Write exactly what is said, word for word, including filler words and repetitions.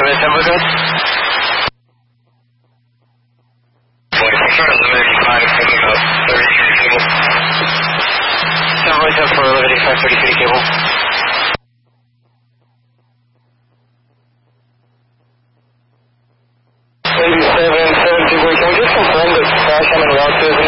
seven, tempo good? twenty-four, eleven eighty-five, picking up thirty-three cable. Tempo ten for eleven eighty-five, thirty-three cable. eighty-seven, seven two, can we just confirm the crash on the route to